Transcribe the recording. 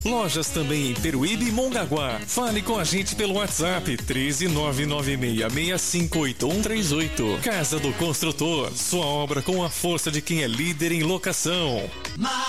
Lojas também em Peruíbe e Mongaguá. Fale com a gente pelo WhatsApp 13996658138. Casa do Construtor, sua obra com a força de quem é líder em locação.